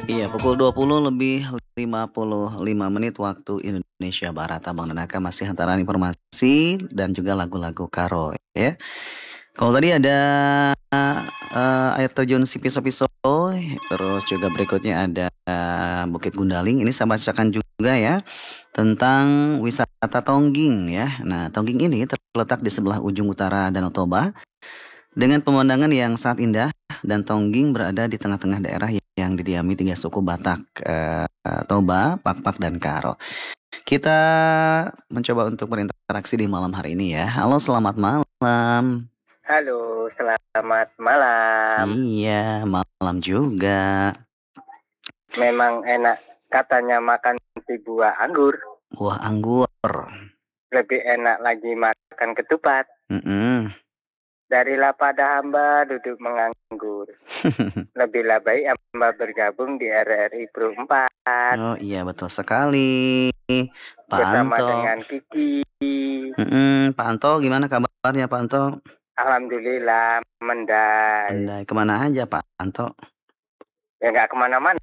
Iya, pukul 20 lebih 55 menit waktu Indonesia Barat. Abang dan Aka masih hantaran informasi dan juga lagu-lagu karo ya. Kalau tadi ada air terjun Sipiso-Piso, terus juga berikutnya ada Bukit Gundaling. Ini saya bacakan juga ya tentang wisata Tongging ya. Nah, Tongging ini terletak di sebelah ujung utara Danau Toba dengan pemandangan yang sangat indah dan Tongging berada di tengah-tengah daerah yang didiami 3 suku Batak, Toba, Pakpak, dan Karo. Kita mencoba untuk berinteraksi di malam hari ini ya. Halo, selamat malam. Halo, selamat malam. Iya, malam juga. Memang enak katanya makan di buah anggur. Buah anggur. Lebih enak lagi makan ketupat. Darilah pada hamba duduk menganggur. Lebihlah baik hamba bergabung di RRI Pro 4. Oh iya, betul sekali. Pak Bersama Anto. dengan Kiki. Pak Anto, gimana kabarnya Pak Anto? Alhamdulillah, mendai. Mendai, kemana aja Pak Anto? Ya nggak kemana-mana.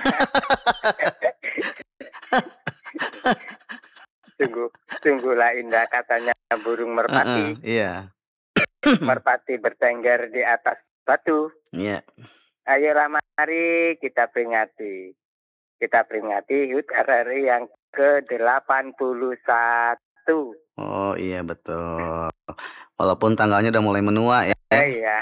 Sungguhlah indah katanya burung merpati. Iya. Merpati bertengger di atas batu. Iya. Ayolah mari kita peringati. Kita peringati HUT RRI yang ke-81. Oh iya betul. Walaupun tanggalnya udah mulai menua ya. Iya.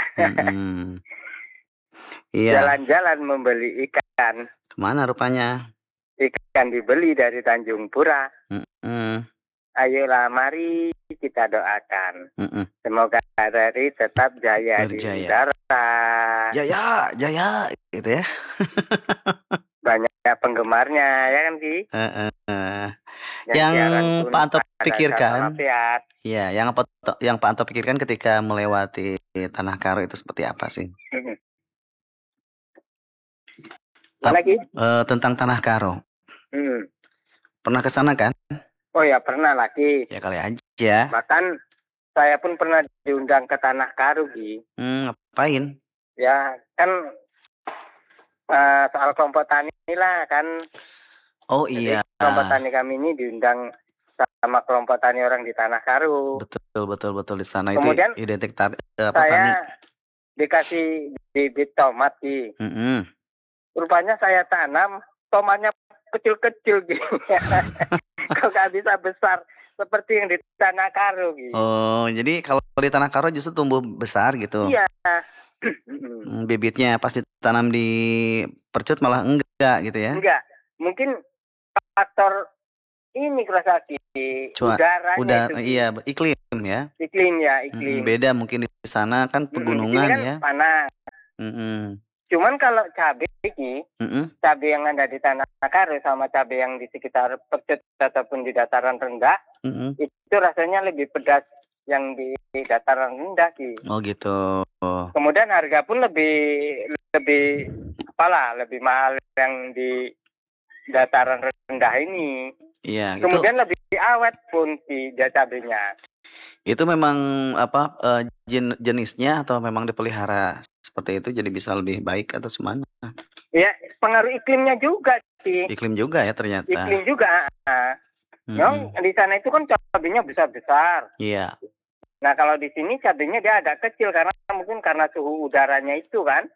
Iya. Jalan-jalan membeli ikan. Kemana rupanya? Ikan dibeli dari Tanjung Pura. Ayolah mari kita doakan. Semoga RRI tetap jaya di udara. Jaya gitu ya. Banyak penggemarnya ya kan Ki? Yang Pak Anto pikirkan, ya, yang Pak Anto pikirkan ketika melewati Tanah Karo itu seperti apa sih? Lagi? Tentang Tanah Karo. Pernah ke sana kan? Oh ya pernah lagi. Ya kali aja. Bahkan saya pun pernah diundang ke Tanah Karo Ki. Ngapain? Ya kan soal kelompok tani lah kan. Oh iya. Jadi, kelompok tani kami ini diundang sama kelompok tani orang di Tanah Karo. Betul di sana. Kemudian itu identik saya tani. Dikasih bibit tomat Ki. Rupanya saya tanam tomatnya kecil-kecil gitu. Kok gak bisa besar seperti yang di Tanah Karo gitu. Oh, jadi kalau di Tanah Karo justru tumbuh besar gitu. Iya. Bibitnya pas ditanam di percut malah enggak gitu ya? Enggak. Mungkin faktor ini kerasa di udaranya itu. Iya, iklim ya. Iklim. Beda mungkin di sana kan pegunungan kan ya. Panas. Cuman kalau cabai ini, cabai yang ada di Tanah Karo sama cabai yang di sekitar percut ataupun di dataran rendah, itu rasanya lebih pedas yang di dataran rendah sih. Oh gitu. Kemudian harga pun lebih mahal yang di dataran rendah ini. Iya. Kemudian lebih awet pun si cabainya. Itu memang jenisnya atau memang dipelihara seperti itu jadi bisa lebih baik atau semana? Ya pengaruh iklimnya juga sih. Iklim juga ya ternyata. Iklim juga. Di sana itu kan cabainya besar-besar. Iya. Nah kalau di sini cabainya dia agak kecil mungkin karena suhu udaranya itu kan.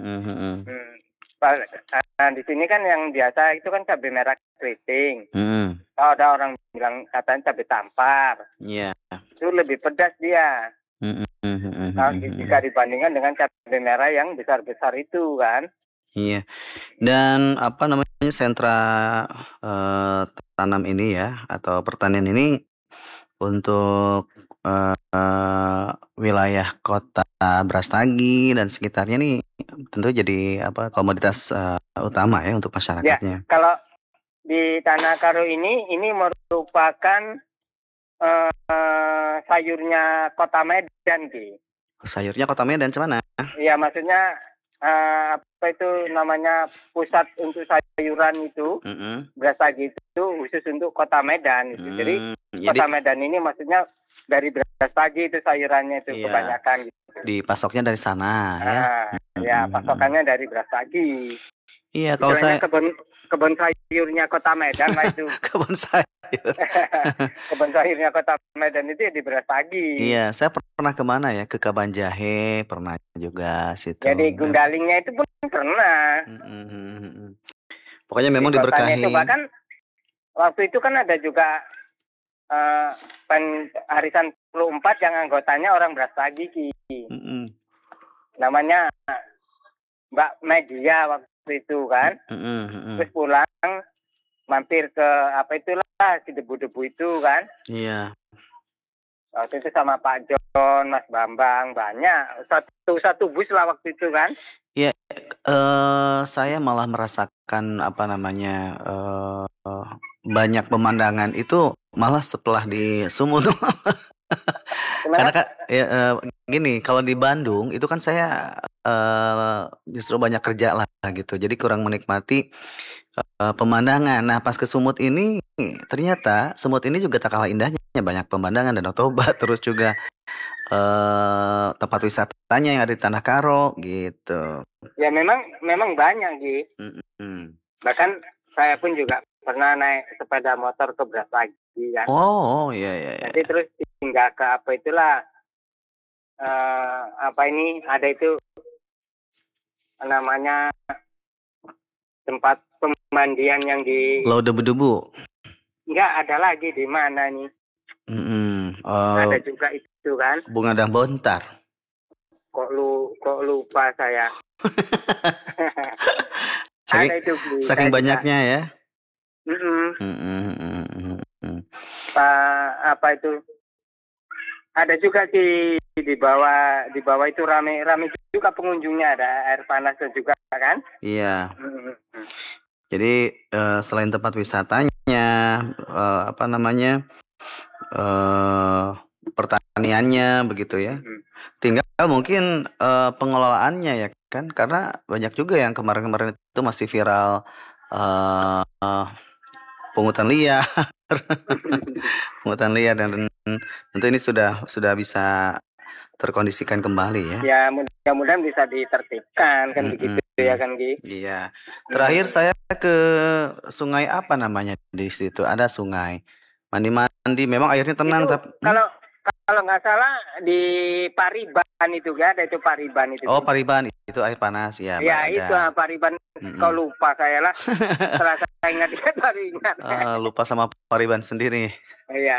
Di sini kan yang biasa itu kan cabai merah keriting. Kalau ada orang bilang katanya cabai tampar. Iya. Itu lebih pedas dia. Jika dibandingkan dengan cabai merah yang besar-besar itu kan. Iya. Dan sentra tanam ini ya atau pertanian ini untuk wilayah kota Brastagi dan sekitarnya nih tentu jadi komoditas utama ya untuk masyarakatnya. Ya, kalau di Tanah Karo ini merupakan sayurnya Kota Medan Ki. Sayurnya Kota Medan cemana? Iya, maksudnya itu namanya pusat untuk sayuran itu. Brastagi itu khusus untuk Kota Medan gitu. Jadi Kota Medan ini maksudnya dari Brastagi itu sayurannya itu kebanyakan gitu. Dipasoknya dari sana ya. Ya, pasokannya dari Brastagi. Iya, kalau Istilahnya saya kebun sayurnya Kota Medan lah itu. kebun sayur. Kebun sayurnya Kota Medan itu ya di Brastagi. Iya, saya pernah kemana ya? Ke Kaban Jahe, pernah juga situ. Jadi Gundalingnya itu pun pernah. Pokoknya memang di kotanya diberkahi. itu bahkan waktu itu kan ada juga Arisan 24 yang anggotanya orang Brastagi Ki. Namanya Mbak Media waktu itu kan. Terus pulang mampir ke apa itulah si debu-debu itu kan. Iya. Waktu itu sama Pak John, Mas Bambang, banyak. Satu bus lah waktu itu kan. Iya, saya malah merasakan apa namanya banyak pemandangan itu malah setelah di Sumut. Karena kan gini, kalau di Bandung itu kan saya justru banyak kerja lah gitu, jadi kurang menikmati pemandangan. Nah, pas ke Sumut ini ternyata Sumut ini juga tak kalah indahnya, banyak pemandangan, Danau Toba, terus juga tempat wisatanya yang ada di Tanah Karo gitu. Ya memang banyak Gi. Bahkan saya pun juga pernah naik sepeda motor ke Brastagi kan. Oh iya. Nanti terus hingga ke apa itulah apa ini ada itu namanya tempat pemandian yang di Laut Debu-Debu. Enggak ada lagi di mana nih. Ada juga itu kan. Bunga dan Bontar. Kok lupa saya. Saking banyaknya ya. Apa itu? Ada juga di bawah itu rame juga pengunjungnya, ada air panas juga kan? Iya. Jadi selain tempat wisatanya, apa namanya, pertaniannya begitu ya. Tinggal mungkin pengelolaannya ya kan, karena banyak juga yang kemarin-kemarin itu masih viral pungutan liar, dan tentu ini sudah bisa terkondisikan kembali ya. Ya mudah-mudahan bisa ditertibkan kan begitu ya kan Gi. Iya. Terakhir saya ke sungai apa namanya di situ, ada sungai mandi-mandi, memang airnya tenang itu, tapi kalau nggak salah di Pariban itu ya, ada itu Pariban itu. Oh Pariban itu air panas ya. Ya itu Pariban. Kau lupa saya lah. Setelah saya ingat baru ingat. Lupa sama Pariban sendiri. Iya.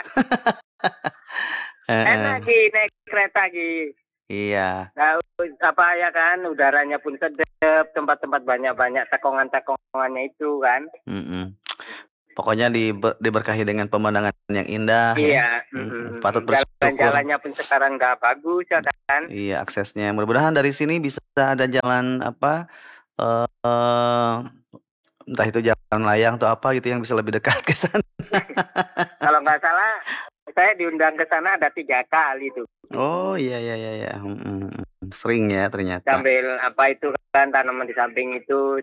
Enak naik kereta Gi. Iya. Nah, apa ya kan, udaranya pun sedap, tempat-tempat banyak tekongannya itu kan. Pokoknya diberkahi dengan pemandangan yang indah. Iya. Patut bersyukur. Jalan-jalannya pun sekarang nggak bagus ya kan. Iya, aksesnya. Mudah-mudahan dari sini bisa ada jalan apa, entah itu jalan layang atau apa gitu yang bisa lebih dekat ke sana. Kalau nggak salah, saya diundang ke sana ada 3 kali tuh. Oh iya. Sering ya ternyata. Sambil apa itu kan tanaman di samping itu,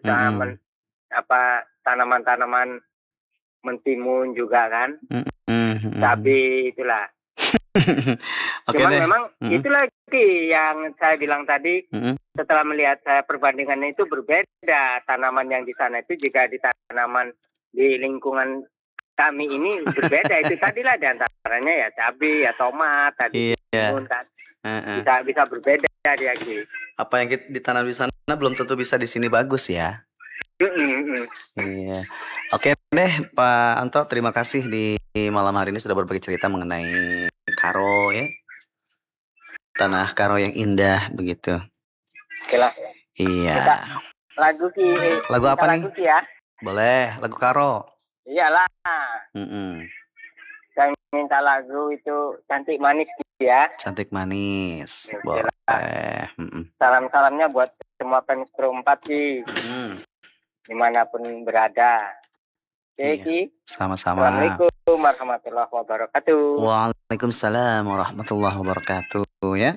tanaman mentimun juga kan. Cabai itulah. Cuman memang itu lagi yang saya bilang tadi, setelah melihat saya perbandingannya itu berbeda. Tanaman yang di sana itu jika di tanaman di lingkungan kami ini berbeda. Itu tadilah diantaranya ya cabai, ya tomat, tadi timun kan. Bisa berbeda dia Ki. Apa yang ditanam di sana belum tentu bisa di sini bagus ya. Iya. Oke deh Pak Anto, terima kasih di malam hari ini sudah berbagi cerita mengenai Karo ya. Tanah Karo yang indah begitu. Okelah. Iya. Lagu Ki. Lagu apa nih? Ki ya? Boleh, lagu Karo. Iyalah. Saya minta lagu itu Cantik Manis Ki ya. Cantik Manis. Boleh. Boleh. Salam-salamnya buat semua fans Pro 4 Ki. Dimanapun berada. Oke Ki. Sama-sama. Assalamualaikum warahmatullahi wabarakatuh. Waalaikumsalam warahmatullahi wabarakatuh ya.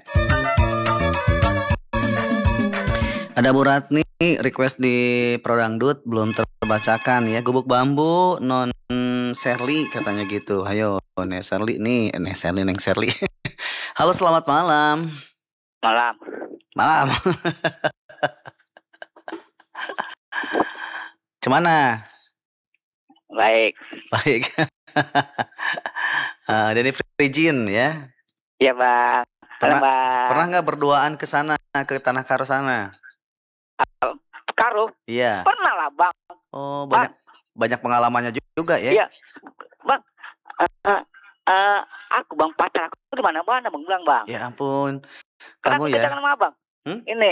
Ada Bu Ratni request di Prodangdut belum terbacakan ya. Gubuk Bambu non Sherly katanya gitu. Ayo Neng Sherly nih, Neng Sherly. Halo, selamat malam. Malam. Cemana? Baik. Baik. Denny Frijin ya. Iya bang. Pernah nggak berduaan ke sana, ke Tanah Karo sana? Karo? Iya. Pernah lah bang. Oh banyak pengalamannya juga ya? Iya bang. Aku bang pacar aku di mana-mana bang bilang bang. Ya ampun. Kamu ya? Jangan sama abang. Ini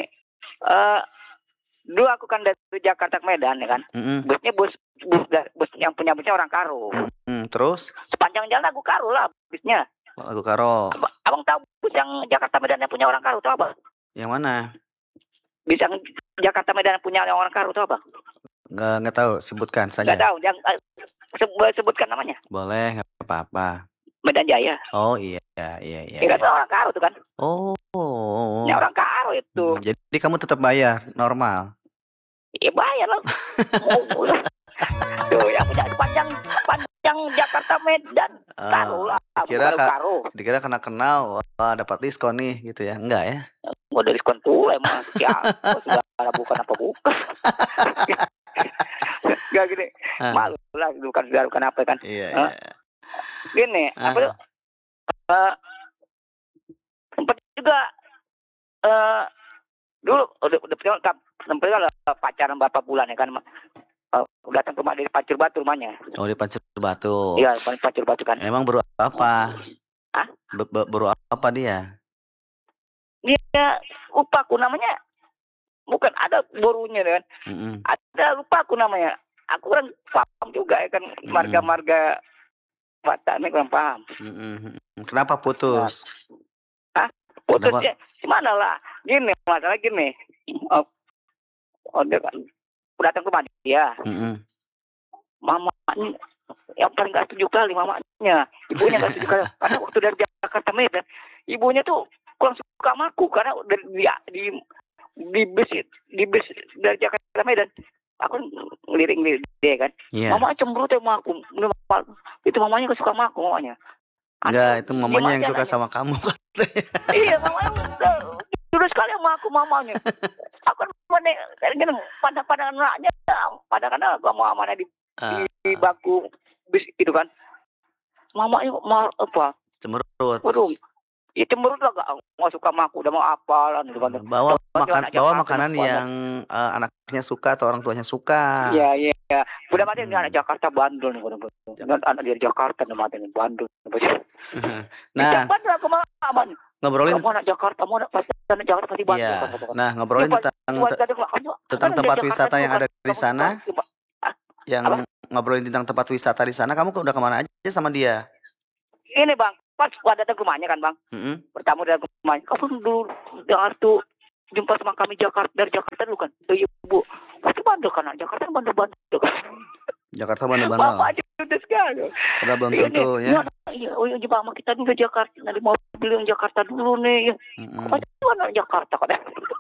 dulu aku kan dari Jakarta ke Medan ya kan. Busnya bus yang punya busnya orang Karo. Terus? Sepanjang jalan aku Karo lah busnya. Aku Karo. Abang tahu bus yang Jakarta Medan yang punya orang Karo tahu apa? Yang mana? Bis yang Jakarta Medan yang punya orang Karo tahu apa? Nggak tahu, sebutkan saja. Nggak tahu, yang sebutkan namanya. Boleh, nggak apa-apa. Medan Jaya. Oh iya. Itu orang Karo tuh kan. Oh. Ini orang Karo itu. Jadi kamu tetap bayar normal? Iya bayar lah. Tuh yang punya panjang Jakarta Medan Karo lah. Dikira kena kenal, wah dapat diskon nih gitu ya? Enggak ya? Mau dari diskon tuh emang siapa sudah bukan apa bukan. Gak gini, malu lah bukan apa kan? Iya. Gini, apa tuh? Sempat juga dulu udah sempat pacaran berapa bulan ya kan? Datang ke rumah dari Pancur Batu rumahnya. Oh di Pancur Batu. Iya Pancur Batu kan. Emang baru apa? Hah? Baru apa dia? Dia lupa aku namanya. Bukan ada borunya kan. Ada lupa aku namanya. Aku kan paham juga ya kan marga-marga Batak ini kurang paham. Kenapa putus? Hah? Putus ya? Gimana lah? Gini masalah gini. Dia kan datang ke rumah dia. Mamanya yang paling gak setuju kali mamanya. Ibunya gak setuju kali. Karena waktu dari Jakarta Medan, ibunya tuh kurang suka sama aku karena di bis dari Jakarta Medan. Aku ngelirik dia kan. Yeah. Mama cemberut sama aku. Itu mamanya gak suka sama aku mamanya. Enggak, itu mamanya yang suka sama kamu. Iya, mamanya dulu sekali sama aku mamanya. Aku kan pandangan anaknya, pandangan aku sama mamanya di baku bis gitu kan. Mamanya apa? Cemberut. Waduh. Ya cemberut lah gak suka sama aku, udah mau apalan gitu kan. Bawa makanan yang anaknya suka atau orang tuanya suka. Iya. Udah mati anak Jakarta bandel nih. Anak dari Jakarta udah mati nih bandel. Nah, bandel aku aman. Ngobrolin mau anak Jakarta, mau anak Jakarta pasti bandel. Iya. Nah, ngobrolin tentang tempat wisata yang ada di sana. Yang ngobrolin tentang tempat wisata di sana, kamu udah kemana aja sama dia? Ini bang, pas datang ke rumahnya kan bang, bertamu dari rumahnya. Kamu dulu dengar tuh jumpa sama kami dari Jakarta dulu kan, ibu. Itu bandel kan, Jakarta bandel kan. Jakarta bandel. Bapak aja udah sekali. Udah belum tentu ya. Iya, jumpa sama kita juga Jakarta. Nanti mau beli yang Jakarta dulu nih. Apa itu anak Jakarta kan?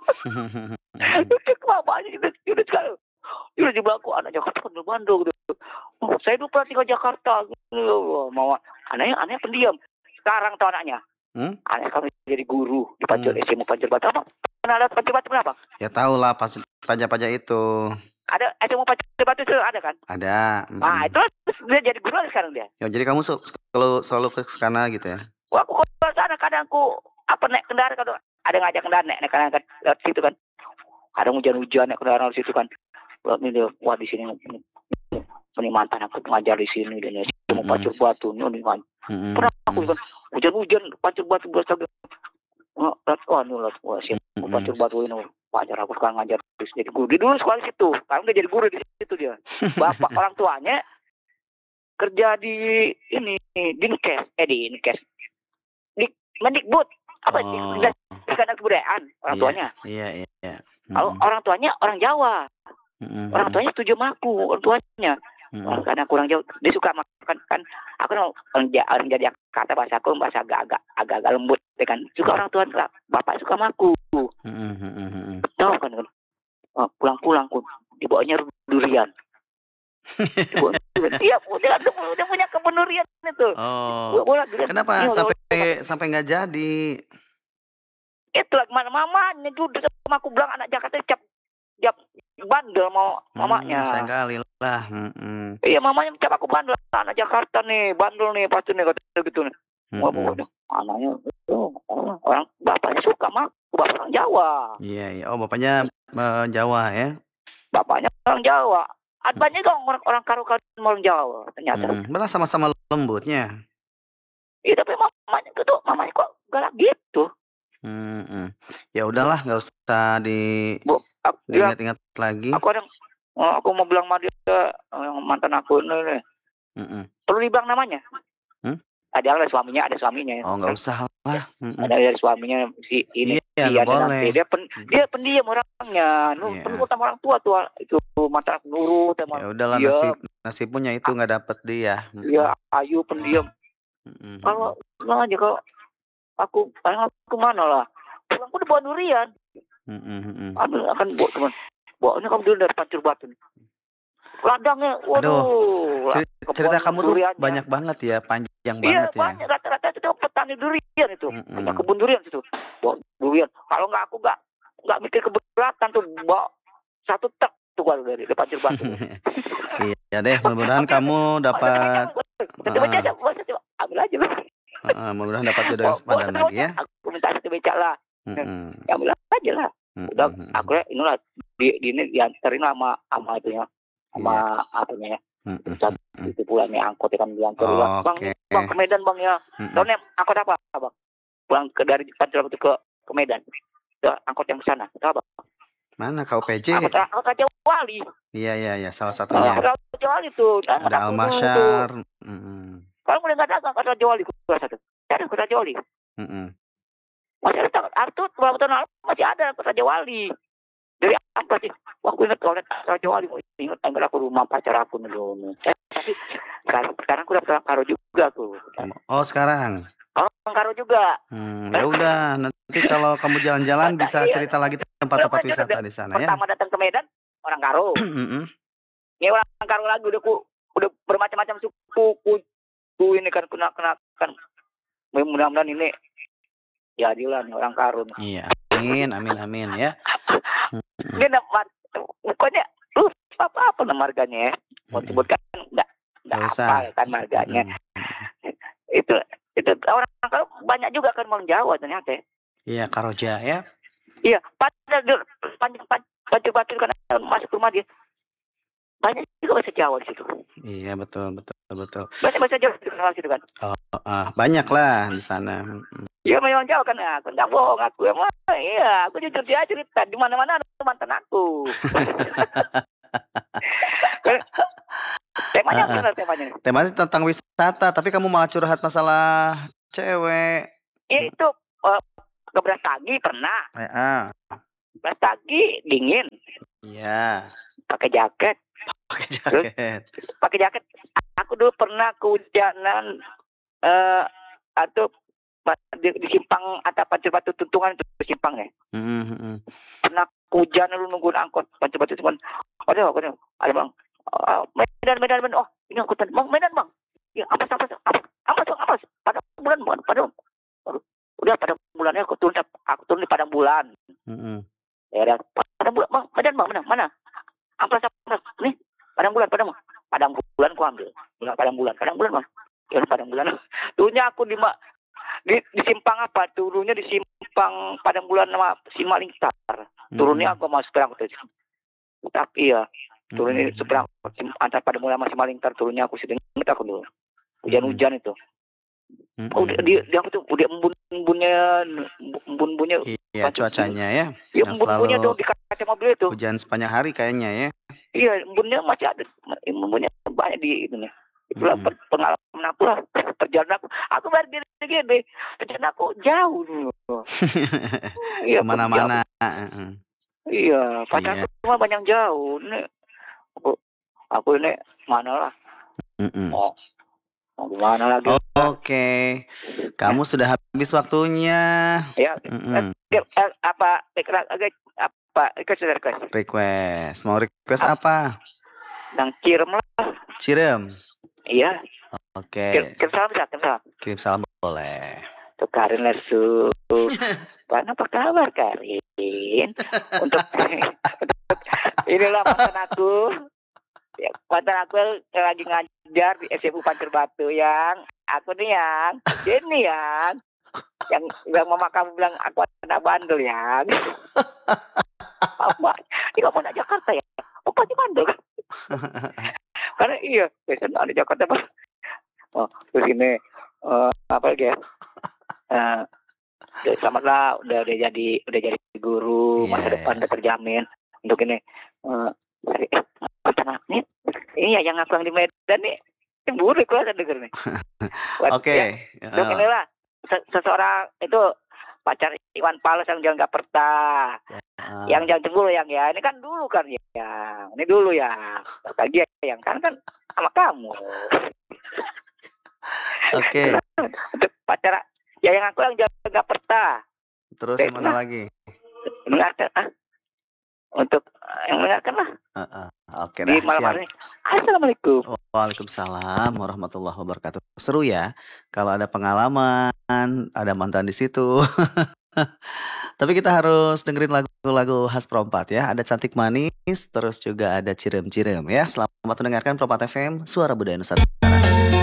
Bapak aja udah sekali. Udah di belakang anak Jakarta bandel gitu. Saya dulu pernah tinggal Jakarta. Mau anaknya pendiam. Sekarang tuh anaknya. Anak kami jadi guru di SMA Pancur Batu. Apa? Pernah lihat Pancur Batu kenapa? Ya tahu lah pajak itu. Ada SMA Pancur Batu itu ada kan? Ada. Nah itu dia jadi guru sekarang dia. Ya jadi kamu selalu ke sana gitu ya? Wah aku ke sana kadang aku naik kendaraan kadang ada ngajak kendaraan naik kendaraan kan lewat situ kan. Kadang hujan-hujan naik kendaraan di situ kan. Wah di sini ini mantan aku ngajar di sini dan mau Pancur Batu ini kan. Pernah aku kan hujan-hujan Pancur Batu bersaga. Pancur Batu ini wajar aku sekarang ngajar di sini. Jadi dulu sekolah di situ. Sekarang dia jadi guru di situ dia. Bapak orang tuanya kerja di Dinkes. Di Mendikbud apa di kebudayaan orang tuanya. Iya. Orang tuanya orang Jawa. Orang tuanya setuju sama aku, orang tuanya. Karena kurang jauh, dia suka makan kan. Aku orang jadi kata bahasa aku bahasa agak lembut, ya kan. Suka orang tua, bapak suka sama aku. Tahu kan? Pulang aku dibawanya durian. Iya, udah punya kebun durian itu. Oh. Kenapa sampai nggak jadi? Itu lagi mana mamanya duduk sama aku bilang anak Jakarta bandel mau mamanya. Sayang kali lah. Iya, mamanya cap aku bandel, anak Jakarta nih, bandel nih pasti nih kata gitu nih. Anaknya orang bapaknya suka mah, bapak orang Jawa. Iya. Oh, bapaknya Jawa ya? Bapaknya orang Jawa. Banyak dong orang Karo-Karo orang Jawa ternyata. Malah sama-sama lembutnya. Iya, tapi mamanya kok galak gitu. Ya udahlah, nggak usah diingat-ingat lagi. Aku mau bilang sama dia yang mantan aku ini. Perlu dibilang namanya? Ada suaminya. Oh, nggak usah lah. Ada suaminya si ini. Iya, nggak boleh. Dia pendiam orangnya. Penurut sama orang tua itu mantan aku nurut sama. Ya udahlah, nasibnya itu nggak dapet dia. Iya, Ayu pendiam. Kalau bilang aja kalau aku mana lah. Pulang aku udah bawa durian. Akan bawa teman. Bawa ini kamu dulu dari Pancur Batu. Ladangnya, waduh. Cerita kamu tuh banyak banget ya, panjang banget ya. Iya, banyak. Rata-rata itu petani durian itu. Banyak kebun durian itu. Bawa durian. Kalau nggak aku nggak mikir keberatan tuh bawa 1 truk tuh baru dari Pancur Batu. Iya deh, mudah-mudahan kamu dapat. Ambil aja lah. Mudah-mudahan dapat jodoh yang sepadan lagi ya. Aku minta 1 becak lah. Ambil aja lah. Udah aku inilah ini dianterin sama itunya. Sama apanya ya. Itu pulangnya angkot kan dianterin lah. Bang ke Medan bang ya. Soalnya angkot apa bang? Pulang dari Pancur Batu ke Medan. Angkot yang ke sana. Itu apa? Mana KUPJ? Angkot Raja Wali. Iya, salah satunya. Raja Wali tuh. Ada Almasyar. Kalau mulai nggak dagang ke Raja Wali, cari ke Raja Wali. Masih ada Artut beberapa tahun lalu masih ada ke Raja Wali. Dari apa sih? Wah, aku ingat kalau Raja Wali, ingat aku rumah pacar aku dulu. Tapi sekarang aku udah Karo juga tuh. Oh, sekarang? Oh, Karo juga. Ya udah, nanti kalau kamu jalan-jalan bisa cerita lagi tempat-tempat wisata di sana ya. Pertama datang ke Medan, orang Karo. Ini orang Karo lagi udah bermacam-macam suku. Ini kan kena kan. Mudah-mudahan ini jadilah nih orang Karo. Iya, amin ya. Ini pokoknya apa nama marganya ya? Mau sebutkan enggak apa kan marganya. Itu orang Karo banyak juga kan orang Jawa ternyata. Iya, Karoja ya. Iya, Pancur Batu kan masuk rumah dia. Banyak juga bahasa Jawa di situ. Iya, betul. Banyak bahasa Jawa di situ kan. Banyak lah di sana. Iya, memang Jawa kan. Aku enggak bohong aku. Emang iya, aku jujur dia cerita di mana-mana ada mantan aku. Temanya tentang wisata, tapi kamu malah curhat masalah cewek. Itu ke Brastagi pernah. Brastagi dingin. Iya. Pakai jaket. Aku dulu pernah kehujanan atau di simpang atau Pancur Batu Tuntungan itu simpang ya. Pernah kehujanan lu nungguin angkot Pancur Batu Tuntungan. Ada bang. Medan. Oh, ini angkutan bang Medan bang. Ya apa? Pada bulan bang. Udah pada bulannya aku turun di Padang Bulan. Ya pada bulan bang Medan bang mana? Amplas nih Padang Bulan ku ambil. Padang bulan bang. Ya Padang Bulan. Turunnya aku di simpang apa? Turunnya di simpang Padang Bulan sama Simalingtar. Turunnya aku masuk terang tuh. Tapi ya turunnya seberang antar Padang Bulan sama Simalingtar. Turunnya aku sedang aku dulu. Hujan-hujan itu. Dia aku tuh udah embun-embunnya. Iya, cuacanya ya. Yang embun-embunnya tuh di kaca mobil itu. Hujan sepanjang hari kayaknya ya. Iya, embunnya masih ada. Embunnya banyak di itu nih. Itulah pengalaman aku lah. Perjalanan aku baru gini. Perjalanan aku jauh dulu. Iya, kemana-mana. Iya, pacarku cuma banyak jauh. Ini aku ini mana lah. Mau gimana lagi? Oke. Kamu sudah habis waktunya. Ya. Apa request? Mau request apa? Yang Cirem lah. Cirem. Iya. Oke. Kirim salam bisa, Kirim salam boleh. Untuk Karin Lesu. Apa kabar Karin? Untuk inilah mantan aku. Ya, mantan aku yang lagi ngajar di SMU Pancur Batu yang aku nih yang mama kamu bilang aku anak bandel yang. Apa? Ini kamu anak Jakarta ya? Oh pasti bandel kan? Karena iya, biasanya ada Jakarta Pak. Oh, terus ini apa lagi ya? Selamatlah udah jadi guru, masa depan udah terjamin. Untuk ini ini ya yang aku yang di Medan nih cemburu gue denger nih. Oke. Untuk inilah seseorang itu pacar Iwan Fals yang jangan nggak pernah, yang jangan cemburu yang ya ini kan dulu kan ya, ini dulu ya, dia yang kan sama kamu. Oke. Untuk pacar ya yang aku yang jangan nggak pernah. Terus mana lagi? Untuk yang mendengarkan lah. Oke, di malam hari ini. Assalamualaikum. Waalaikumsalam warahmatullahi wabarakatuh. Seru ya kalau ada pengalaman, ada mantan di situ. Tapi kita harus dengerin lagu-lagu khas Perompat ya. Ada Cantik Manis, terus juga ada Cirem-Cirem ya. Selamat mendengarkan Perompat FM, Suara Budaya Nusantara.